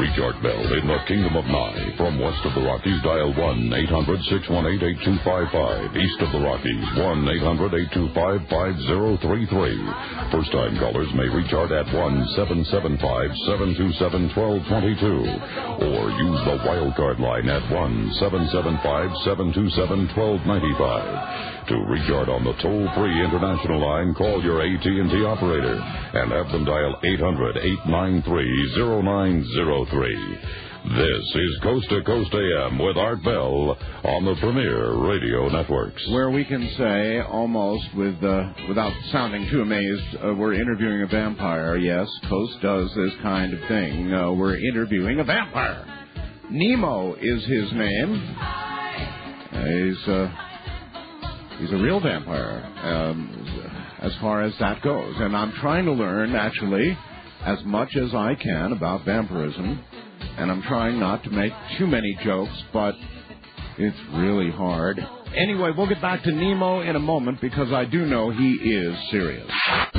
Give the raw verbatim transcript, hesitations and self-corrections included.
reach Art Bell in the Kingdom of Nye. From west of the Rockies, dial one eight hundred six one eight eight two five five. East of the Rockies, one eight hundred eight two five five zero three three. First-time callers may reach Art at one seven seven five seven two seven one two two two. Or use the wildcard line at one seven seven five seven two seven one two nine five. To reach Art on the toll-free international line, call your A T and T operator and have them dial eight hundred eight nine three zero nine zero three. This is Coast to Coast A M with Art Bell on the Premier Radio Networks. Where we can say, almost with uh, without sounding too amazed, uh, we're interviewing a vampire. Yes, Coast does this kind of thing. Uh, we're interviewing a vampire. Nemo is his name. Uh, he's... Uh, He's a real vampire, um, as far as that goes. And I'm trying to learn, actually, as much as I can about vampirism. And I'm trying not to make too many jokes, but it's really hard. Anyway, we'll get back to Nemo in a moment because I do know he is serious.